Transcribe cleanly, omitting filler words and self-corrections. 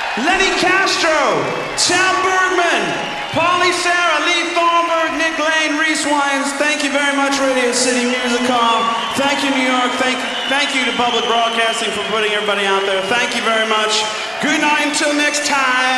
Lenny Castro, Sam Bergman, Pauly Sarah, Lee Thornburg, Nick Lane, Reese Wines. Thank you very much, Radio City Music Hall. Thank you, New York. Thank you to Public Broadcasting for putting everybody out there. Thank you very much. Good night until next time.